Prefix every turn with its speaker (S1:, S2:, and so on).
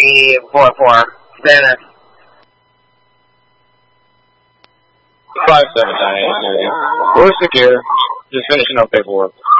S1: 344, Dennis.
S2: 5798. We're secure. Just finishing up paperwork.